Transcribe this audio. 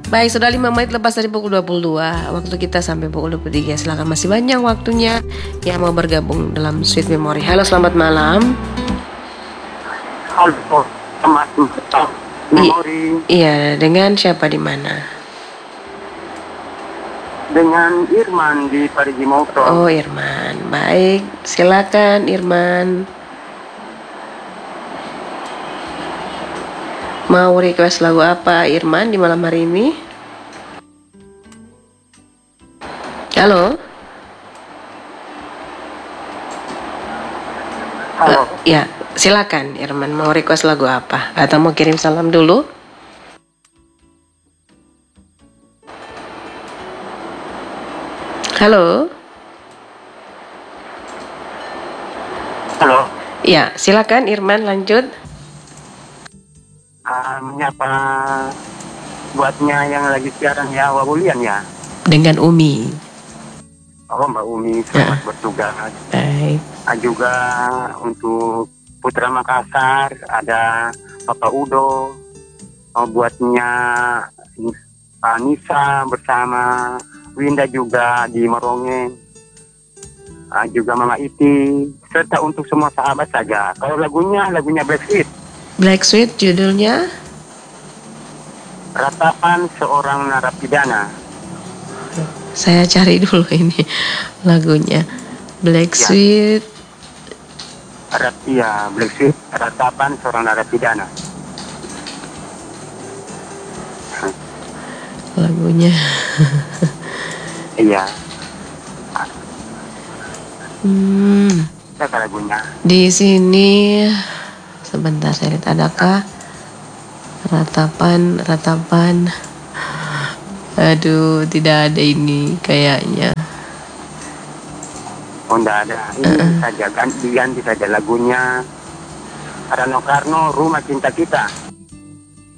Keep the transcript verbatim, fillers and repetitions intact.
Baik, sudah lima menit lepas dari pukul dua puluh dua. Waktu kita sampai pukul dua puluh tiga. Silakan, masih banyak waktunya yang mau bergabung dalam Sweet Memory. Halo, selamat malam. Halo, selamat malam. Memory. I- iya, dengan siapa di mana? Dengan Irman di Parigi Motor. Oh, Irman. Baik, silakan Irman. Mau request lagu apa Irman di malam hari ini? Halo? Halo. Uh, ya, silakan Irman, mau request lagu apa? Atau mau kirim salam dulu? Halo? Halo. Ya, silakan Irman, lanjut. Uh, menyapa buatnya yang lagi siaran ya, Wabulian ya. Dengan Umi. Oh, Mbak Umi, selamat Ya. bertugas. Baik. Uh, juga untuk Putra Makassar, ada Papa Udo. Uh, buatnya Pak Nisa bersama Winda juga di Merongeng. Uh, juga Mama Iti, serta untuk semua sahabat saja. Kalau lagunya, lagunya Black Sweet. Black Sweet judulnya? Ratapan Seorang Narapidana. Saya cari dulu ini lagunya. Black Ya. Sweet. Ratia, Black Sweet, Ratapan Seorang Narapidana. Lagunya. Iya, Hmm, siapa lagunya? di sini sebentar saya lihat, adakah ratapan ratapan. Aduh, tidak ada ini kayaknya. Oh, enggak ada. Ini Uh-uh. saja, ganti, ganti saja lagunya. Rano Karno, Rumah Cinta Kita.